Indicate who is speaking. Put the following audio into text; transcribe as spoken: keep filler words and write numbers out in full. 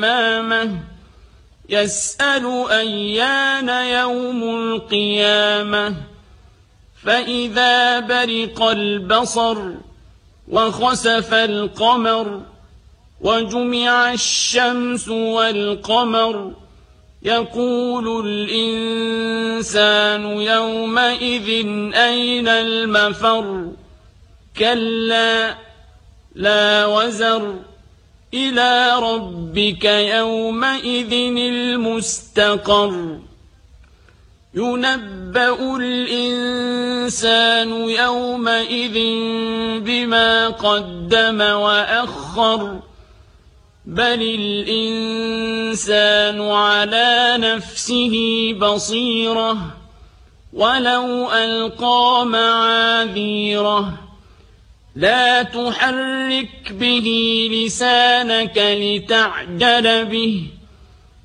Speaker 1: أمامه يسأل أيان يوم القيامة فإذا برق البصر وخسف القمر وجمع الشمس والقمر يقول الإنسان يومئذ أين المفر كلا لا وزر إلى ربك يومئذ المستقر ينبأ الإنسان يومئذ بما قدم وأخر بل الإنسان على نفسه بصيرة ولو ألقى معاذيره لا تحرك به لسانك لتعجل به